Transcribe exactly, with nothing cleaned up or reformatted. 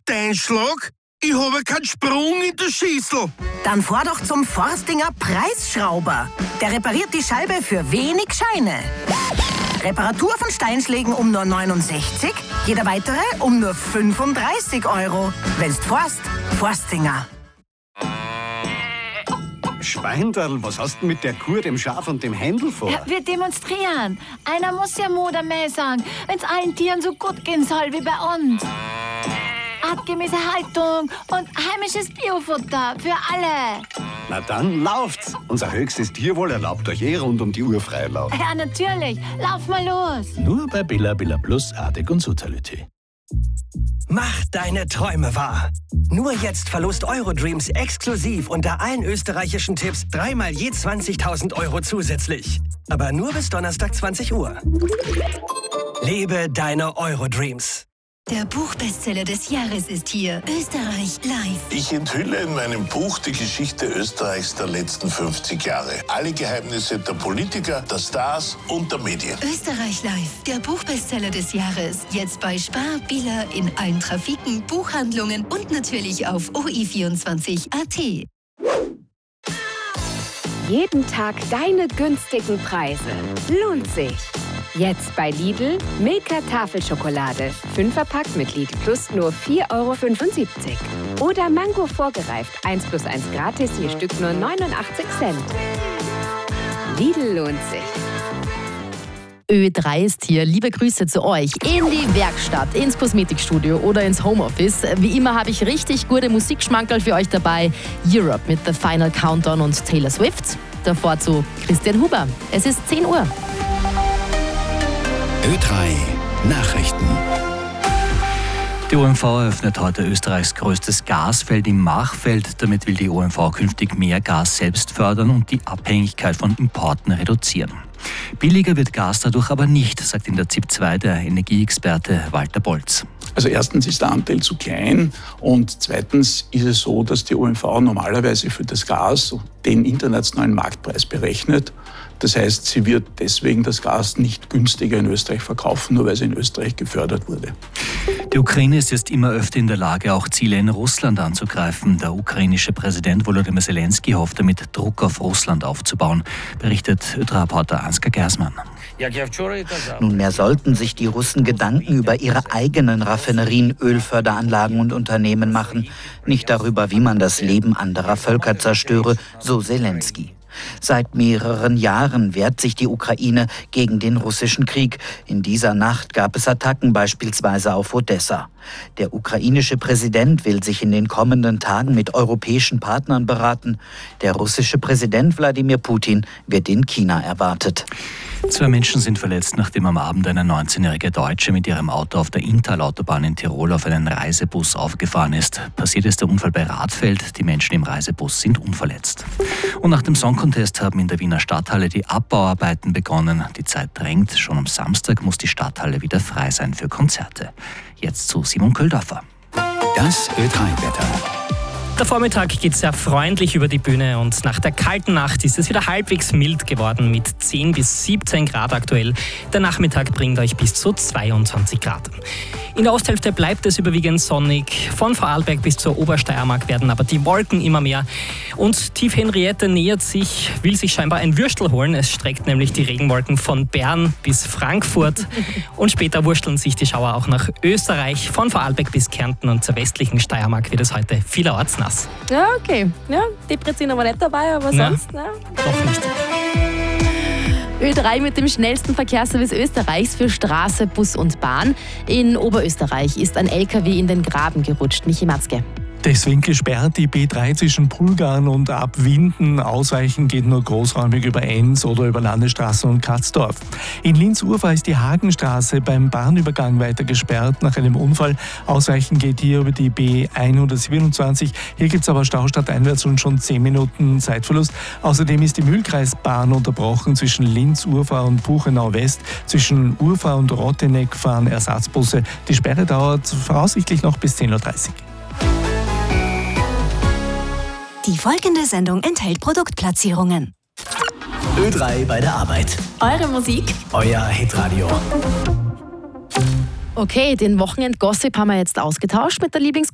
Steinschlag? Ich habe keinen Sprung in der Schüssel. Dann fahr doch zum Forstinger Preisschrauber. Der repariert die Scheibe für wenig Scheine. Reparatur von Steinschlägen um nur neunundsechzig, jeder weitere um nur fünfunddreißig Euro. Wenn's forst, Forstinger. Schweinderl, was hast du mit der Kuh, dem Schaf und dem Händel vor? Ja, wir demonstrieren. Einer muss ja Mutter mehr sagen, wenn's allen Tieren so gut gehen soll wie bei uns. Artgemäße Haltung und heimisches Biofutter für alle. Na dann, lauft's! Unser höchstes Tierwohl erlaubt euch eh rund um die Uhr Freilauf. Ja, natürlich. Lauf mal los. Nur bei Billa Billa Plus, Artig und Sozalité. Mach deine Träume wahr. Nur jetzt verlost Eurodreams exklusiv unter allen österreichischen Tipps dreimal je zwanzigtausend Euro zusätzlich. Aber nur bis Donnerstag zwanzig Uhr. Lebe deine Eurodreams. Der Buchbestseller des Jahres ist hier. Österreich live. Ich enthülle in meinem Buch die Geschichte Österreichs der letzten fünfzig Jahre. Alle Geheimnisse der Politiker, der Stars und der Medien. Österreich live. Der Buchbestseller des Jahres. Jetzt bei Spar, Billa, in allen Trafiken, Buchhandlungen und natürlich auf o i vierundzwanzig punkt a t. Jeden Tag deine günstigen Preise. Lohnt sich. Jetzt bei Lidl Milka Tafelschokolade. Fünferpack mit Lidl Plus nur vier Euro fünfundsiebzig. Oder Mango vorgereift. eins plus eins gratis, je Stück nur neunundachtzig Cent. Lidl lohnt sich. Ö drei ist hier. Liebe Grüße zu euch in die Werkstatt, ins Kosmetikstudio oder ins Homeoffice. Wie immer habe ich richtig gute Musikschmankerl für euch dabei. Europe mit The Final Countdown und Taylor Swift. Davor zu Christian Huber. Es ist zehn Uhr. Ö drei Nachrichten. Die O M V eröffnet heute Österreichs größtes Gasfeld im Machfeld. Damit will die O M V künftig mehr Gas selbst fördern und die Abhängigkeit von Importen reduzieren. Billiger wird Gas dadurch aber nicht, sagt in der Z I P zwei der Energieexperte Walter Bolz. Also erstens ist der Anteil zu klein und zweitens ist es so, dass die O M V normalerweise für das Gas den internationalen Marktpreis berechnet. Das heißt, sie wird deswegen das Gas nicht günstiger in Österreich verkaufen, nur weil sie in Österreich gefördert wurde. Die Ukraine ist jetzt immer öfter in der Lage, auch Ziele in Russland anzugreifen. Der ukrainische Präsident Volodymyr Zelensky hofft damit, Druck auf Russland aufzubauen, berichtet Ö drei Reporter Ansgar Gersmann. Nunmehr sollten sich die Russen Gedanken über ihre eigenen Raffinerien, Ölförderanlagen und Unternehmen machen, nicht darüber, wie man das Leben anderer Völker zerstöre, so Zelensky. Seit mehreren Jahren wehrt sich die Ukraine gegen den russischen Krieg. In dieser Nacht gab es Attacken beispielsweise auf Odessa. Der ukrainische Präsident will sich in den kommenden Tagen mit europäischen Partnern beraten. Der russische Präsident Wladimir Putin wird in China erwartet. Zwei Menschen sind verletzt, nachdem am Abend eine neunzehnjährige Deutsche mit ihrem Auto auf der Inntal-Autobahn in Tirol auf einen Reisebus aufgefahren ist. Passiert ist der Unfall bei Radfeld. Die Menschen im Reisebus sind unverletzt. Und nach dem Song Contest haben in der Wiener Stadthalle die Abbauarbeiten begonnen. Die Zeit drängt. Schon am Samstag muss die Stadthalle wieder frei sein für Konzerte. Jetzt zu Simon Köldorfer. Das Ö drei Wetter. Der Vormittag geht sehr freundlich über die Bühne und nach der kalten Nacht ist es wieder halbwegs mild geworden mit zehn bis siebzehn Grad aktuell. Der Nachmittag bringt euch bis zu zweiundzwanzig Grad. In der Osthälfte bleibt es überwiegend sonnig. Von Vorarlberg bis zur Obersteiermark werden aber die Wolken immer mehr. Und Tief Henriette nähert sich, will sich scheinbar ein Würstel holen. Es streckt nämlich die Regenwolken von Bern bis Frankfurt. Und später wursteln sich die Schauer auch nach Österreich. Von Vorarlberg bis Kärnten und zur westlichen Steiermark wird es heute vielerorts nass. Ja, okay. Ja, die Brit sind aber nicht dabei, aber Na, sonst, ja. Doch nicht. Ö drei mit dem schnellsten Verkehrsservice Österreichs für Straße, Bus und Bahn. In Oberösterreich ist ein L K W in den Graben gerutscht. Michi Matzke. Deswegen gesperrt die B drei zwischen Pulgarn und Abwinden. Ausweichen geht nur großräumig über Enns oder über Landesstraße und Katzdorf. In Linz-Urfahr ist die Hagenstraße beim Bahnübergang weiter gesperrt nach einem Unfall. Ausweichen geht hier über die B hundertsiebenundzwanzig. Hier gibt es aber Stau stadteinwärts und schon zehn Minuten Zeitverlust. Außerdem ist die Mühlkreisbahn unterbrochen zwischen Linz-Urfahr und Buchenau-West. Zwischen Urfahr und Rotteneck fahren Ersatzbusse. Die Sperre dauert voraussichtlich noch bis zehn Uhr dreißig. Die folgende Sendung enthält Produktplatzierungen. Ö drei bei der Arbeit. Eure Musik. Euer Hitradio. Okay, den Wochenend-Gossip haben wir jetzt ausgetauscht mit der Lieblings